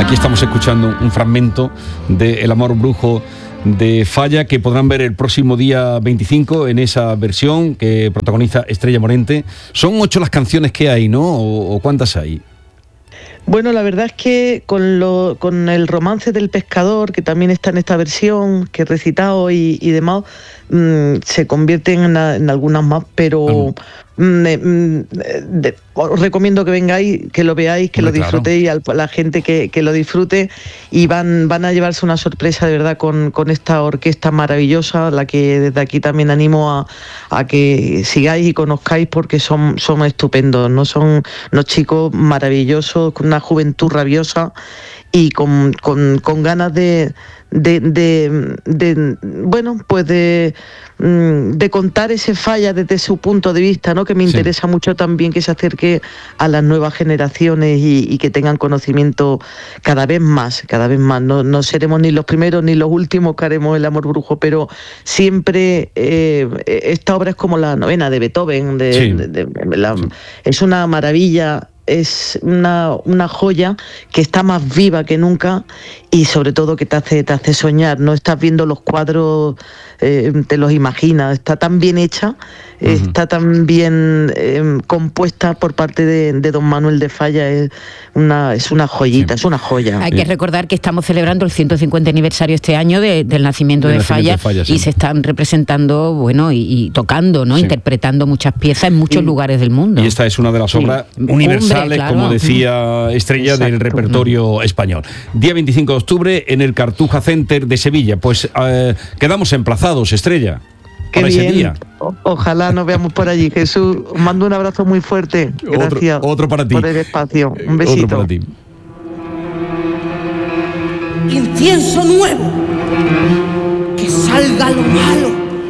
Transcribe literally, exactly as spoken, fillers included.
Aquí estamos escuchando un fragmento de El amor brujo de Falla, que podrán ver el próximo día veinticinco en esa versión que protagoniza Estrella Morente. Son ocho las canciones que hay, ¿no? ¿O, o cuántas hay? Bueno, la verdad es que con, lo, con el romance del pescador, que también está en esta versión, que he recitado y, y demás, mmm, se convierten en, a, en algunas más, pero mmm, mmm, de, os recomiendo que vengáis, que lo veáis, que Hombre, lo disfrutéis, claro. a la gente que, que lo disfrute, y van, van a llevarse una sorpresa de verdad con, con esta orquesta maravillosa, la que desde aquí también animo a, a que sigáis y conozcáis, porque son, son estupendos, ¿no? Son unos chicos maravillosos, con una juventud rabiosa y con, con, con ganas de, de, de, de bueno, pues de, de contar ese Falla desde su punto de vista, ¿no? Que me interesa sí. mucho también que se acerque a las nuevas generaciones y, y que tengan conocimiento cada vez más, cada vez más. No, no seremos ni los primeros ni los últimos que haremos El amor brujo, pero siempre eh, esta obra es como la novena de Beethoven, de, sí. de, de, de, la, sí. es una maravilla. Es una, una joya que está más viva que nunca y sobre todo que te hace, te hace soñar. No estás viendo los cuadros, eh, te los imaginas. Está tan bien hecha, uh-huh. está tan bien eh, compuesta por parte de, de don Manuel de Falla. Es una, es una joyita, sí. es una joya. Hay que recordar que estamos celebrando el ciento cincuenta aniversario este año de, del nacimiento de, de Falla, de Falla sí. y se están representando, bueno, y, y tocando, ¿no? Sí. Interpretando muchas piezas en muchos sí. lugares del mundo. Y esta es una de las obras sí. universales, Hombre, claro. como decía Estrella, Exacto. del repertorio español. Día veinticinco de octubre en el Cartuja Center de Sevilla. Pues eh, quedamos emplazados, Estrella. Qué bien. Ese día. O- ojalá nos veamos por allí. Jesús, os mando un abrazo muy fuerte. Gracias. Otro, otro para ti. Por el espacio. Un besito. Otro para ti. Incienso nuevo. Que salga lo malo.